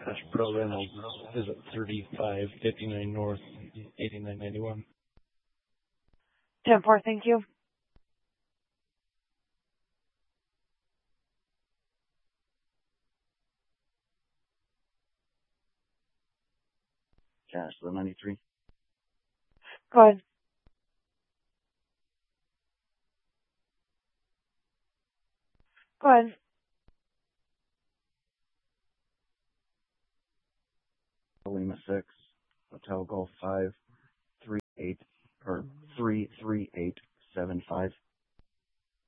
Pearl Reynolds is at 3559 North, 8991. 10-4, thank you. Cash, the 93. Go ahead. Go ahead. Lima 6, Hotel Golf 5, 38, or 33875.